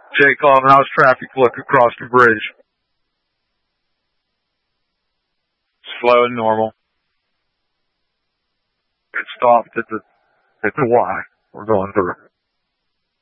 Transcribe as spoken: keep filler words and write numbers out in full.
Jacob, how's traffic look across the bridge? Slow and normal. It stopped at the at the Y. We're going through.